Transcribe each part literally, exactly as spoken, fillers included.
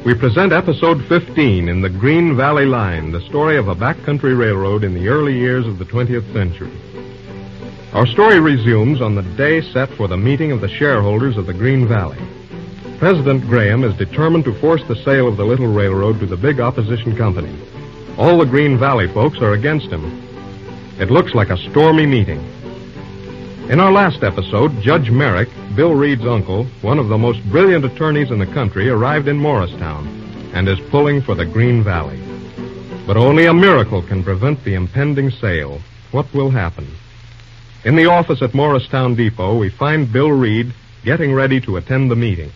we present episode fifteen in the Green Valley Line, the story of a backcountry railroad in the early years of the twentieth century. Our story resumes on the day set for the meeting of the shareholders of the Green Valley. President Graham is determined to force the sale of the little railroad to the big opposition company. All the Green Valley folks are against him. It looks like a stormy meeting. In our last episode, Judge Merrick, Bill Reed's uncle, one of the most brilliant attorneys in the country, arrived in Morristown and is pulling for the Green Valley. But only a miracle can prevent the impending sale. What will happen? In the office at Morristown Depot, we find Bill Reed getting ready to attend the meeting.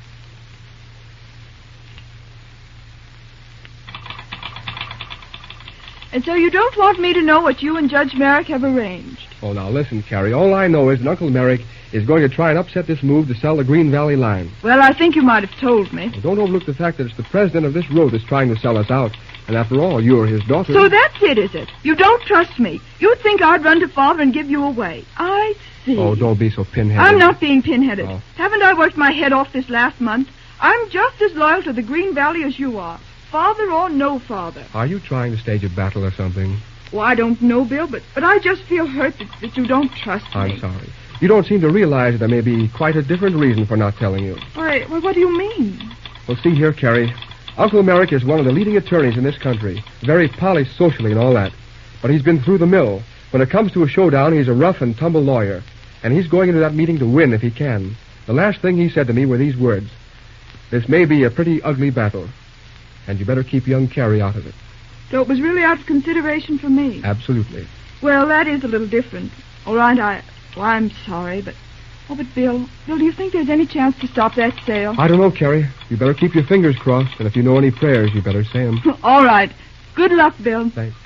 And so you don't want me to know what you and Judge Merrick have arranged? Oh, now listen, Carrie. All I know is that Uncle Merrick is going to try and upset this move to sell the Green Valley Line. Well, I think you might have told me. Well, don't overlook the fact that it's the president of this road that's trying to sell us out. And after all, you're his daughter. So that's it, is it? You don't trust me. You think I'd run to Father and give you away. I see. Oh, don't be so pinheaded. I'm not being pinheaded. Oh. Haven't I worked my head off this last month? I'm just as loyal to the Green Valley as you are. Father or no father. Are you trying to stage a battle or something? Well, I don't know, Bill, but, but I just feel hurt that, that you don't trust me. I'm sorry. You don't seem to realize that there may be quite a different reason for not telling you. Why, well, what do you mean? Well, see here, Carrie. Uncle Merrick is one of the leading attorneys in this country. Very polished socially and all that. But he's been through the mill. When it comes to a showdown, he's a rough and tumble lawyer. And he's going into that meeting to win if he can. The last thing he said to me were these words. This may be a pretty ugly battle. And you better keep young Carrie out of it. So it was really out of consideration for me? Absolutely. Well, that is a little different. All right, I... Well, I'm sorry, but... Oh, but Bill, Bill, do you think there's any chance to stop that sale? I don't know, Carrie. You better keep your fingers crossed, and if you know any prayers, you better say them. All right. Good luck, Bill. Thanks.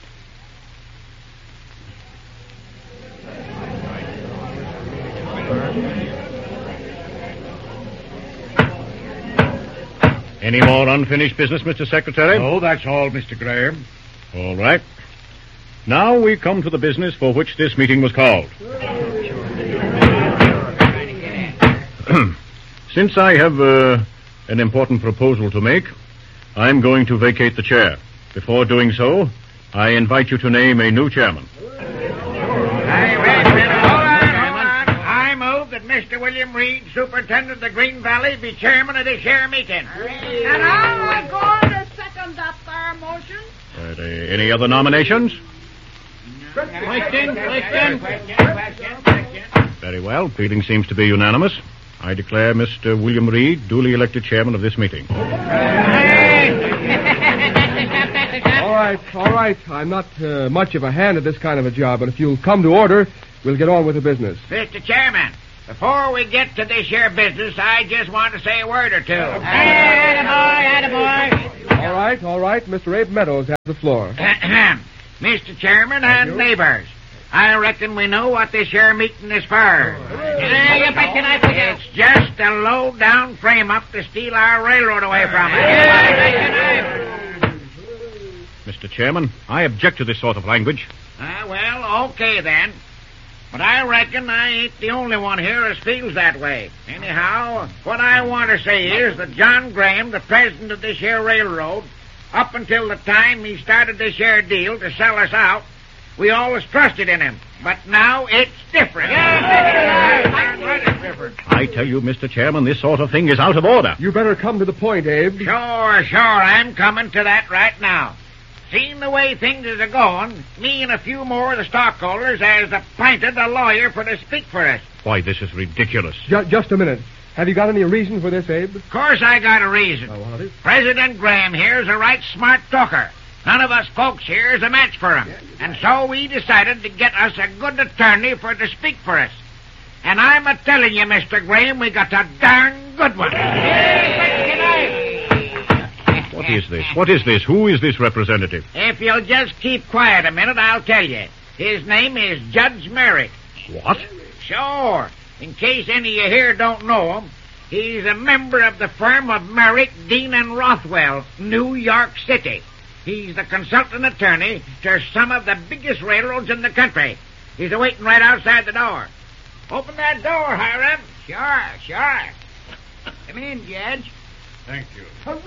Any more unfinished business, Mister Secretary? No, that's all, Mister Graham. All right. Now we come to the business for which this meeting was called. Since I have uh, an important proposal to make, I'm going to vacate the chair. Before doing so, I invite you to name a new chairman. I move that Mister William Reed, Superintendent of the Green Valley, be chairman of this here meeting. And I'm going to second that there motion. Right, uh, any other nominations? Question, question, Very well. Feeling seems to be unanimous. I declare Mister William Reed duly elected chairman of this meeting. All right, all right. I'm not uh, much of a hand at this kind of a job, but if you'll come to order, we'll get on with the business. Mister Chairman, before we get to this here business, I just want to say a word or two. Attaboy, attaboy. All right, all right. Mister Abe Meadows has the floor. Mister Chairman and neighbors, I reckon we know what this here meeting is for. Yeah, you betcha I forget. It's just a low-down frame-up to steal our railroad away from us. Mister Chairman, I object to this sort of language. Ah, well, okay then. But I reckon I ain't the only one here as feels that way. Anyhow, what I want to say is that John Graham, the president of this here railroad, up until the time he started this here deal to sell us out, we always trusted in him. But now it's different. It's different. I tell you, Mister Chairman, this sort of thing is out of order. You better come to the point, Abe. Sure, sure, I'm coming to that right now. Seeing the way things is a-going, me and a few more of the stockholders has appointed a lawyer for to speak for us. Why, this is ridiculous. Ju- just a minute. Have you got any reason for this, Abe? Of course I got a reason. Oh, what is it? President Graham here is a right smart talker. None of us folks here is a match for him. And so we decided to get us a good attorney for to speak for us. And I'm a-telling you, Mister Graham, we got a darn good one. What is this? What is this? Who is this representative? If you'll just keep quiet a minute, I'll tell you. His name is Judge Merrick. What? Sure. In case any of you here don't know him, he's a member of the firm of Merrick, Dean, and Rothwell, New York City. He's the consultant attorney to some of the biggest railroads in the country. He's waiting right outside the door. Open that door, Hiram. Sure, sure. Come in, Judge. Thank you. Look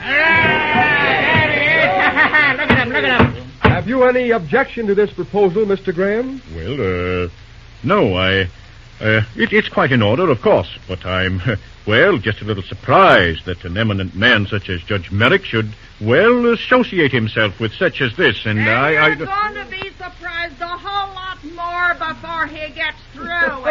at him, look at him. Have you any objection to this proposal, Mister Graham? Well, uh, no, I... Uh, it, it's quite in order, of course, but I'm, well, just a little surprised that an eminent man such as Judge Merrick should, well, associate himself with such as this, and, and I... you're I... going to be surprised a whole lot more before he gets through.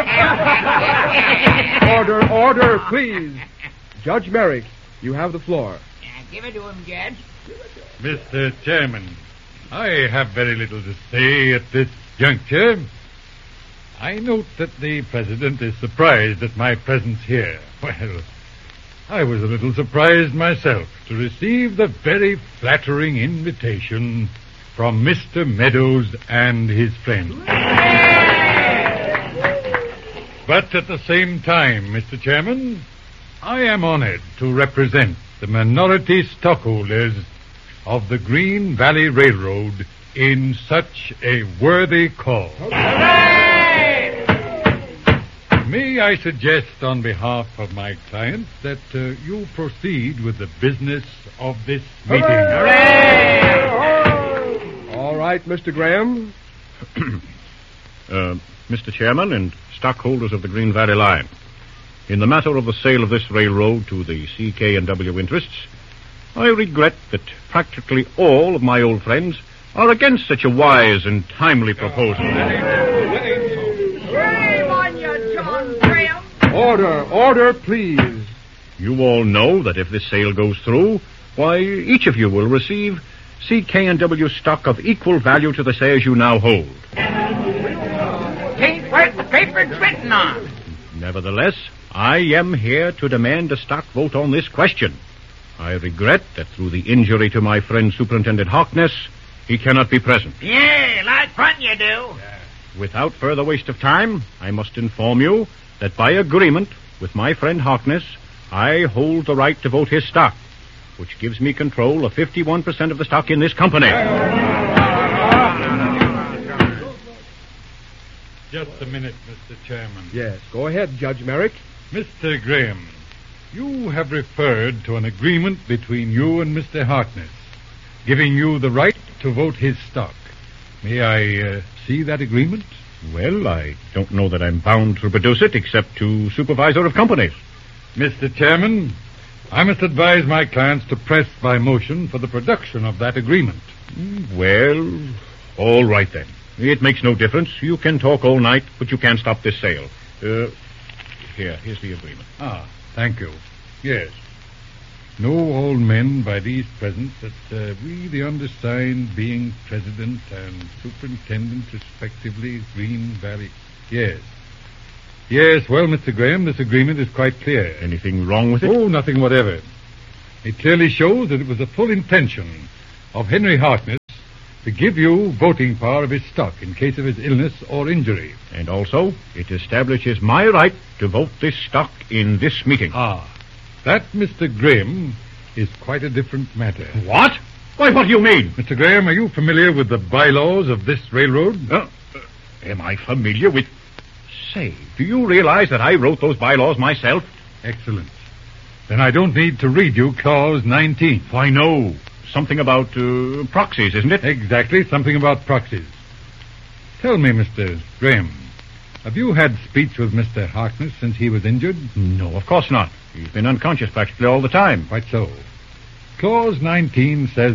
Order, order, please. Judge Merrick, you have the floor. Yeah, give it to him, Judge. Mister Chairman, I have very little to say at this juncture. I note that the President is surprised at my presence here. Well, I was a little surprised myself to receive the very flattering invitation from Mister Meadows and his friends. But at the same time, Mister Chairman, I am honored to represent the minority stockholders of the Green Valley Railroad in such a worthy cause. May I suggest on behalf of my client that uh, you proceed with the business of this meeting. All right, Mister Graham. uh, Mister Chairman and stockholders of the Green Valley Line, in the matter of the sale of this railroad to the C K and W interests, I regret that practically all of my old friends are against such a wise and timely proposal. Shame on you, John Graham. Order, order, please. You all know that if this sale goes through, why, each of you will receive C K and W stock of equal value to the shares you now hold. Ain't worth the paper it's written on. Nevertheless, I am here to demand a stock vote on this question. I regret that through the injury to my friend Superintendent Harkness, he cannot be present. Yeah, like fun you do. Without further waste of time, I must inform you that by agreement with my friend Harkness, I hold the right to vote his stock, which gives me control of fifty-one percent of the stock in this company. Just a minute, Mister Chairman. Yes, go ahead, Judge Merrick. Mister Graham, you have referred to an agreement between you and Mister Harkness, giving you the right to vote his stock. May I uh, see that agreement? Well, I don't know that I'm bound to produce it except to supervisor of companies. Mister Chairman, I must advise my clients to press by motion for the production of that agreement. Well, all right then. It makes no difference. You can talk all night, but you can't stop this sale. Uh, here, here's the agreement. Ah, thank you. Yes. Know all men by these present that uh, we, the undersigned, being president and superintendent, respectively, Green Valley... Yes. Yes, well, Mister Graham, this agreement is quite clear. Anything wrong with it? Oh, nothing whatever. It clearly shows that it was the full intention of Henry Harkness to give you voting power of his stock in case of his illness or injury. And also, it establishes my right to vote this stock in this meeting. Ah, that, Mister Graham, is quite a different matter. What? Why, what do you mean? Mister Graham, are you familiar with the bylaws of this railroad? Uh, uh, am I familiar with... Say, do you realize that I wrote those bylaws myself? Excellent. Then I don't need to read you Clause nineteen. Why, no. Something about uh, proxies, isn't it? Exactly, something about proxies. Tell me, Mister Graham, have you had speech with Mister Harkness since he was injured? No, of course not. He's been unconscious practically all the time. Quite so. Clause nineteen says